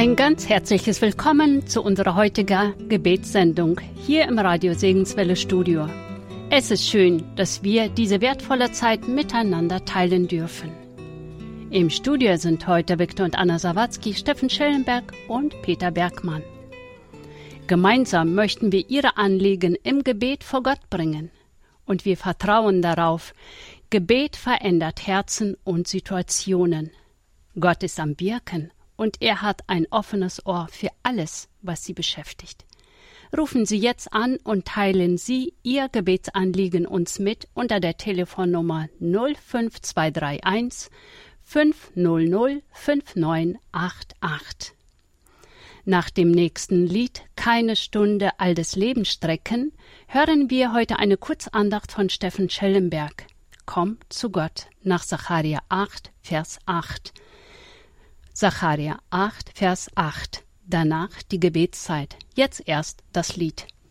Ein ganz herzliches Willkommen zu unserer heutigen Gebetssendung hier im Radio Segenswelle Studio. Es ist schön, dass wir diese wertvolle Zeit miteinander teilen dürfen. Im Studio sind heute Viktor und Anna Sawatzki, Steffen Schellenberg und Peter Bergmann. Gemeinsam möchten wir ihre Anliegen im Gebet vor Gott bringen. Und wir vertrauen darauf, Gebet verändert Herzen und Situationen. Gott ist am Wirken und er hat ein offenes Ohr für alles, was Sie beschäftigt. Rufen Sie jetzt an und teilen Sie Ihr Gebetsanliegen uns mit unter der Telefonnummer 05231 500 5988. Nach dem nächsten Lied Keine Stunde all des Lebens strecken, hören wir heute eine Kurzandacht von Steffen Schellenberg. Komm zu Gott nach Sacharja 8, Vers 8. Sacharja 8, Vers 8. Danach die Gebetszeit. Jetzt erst das Lied.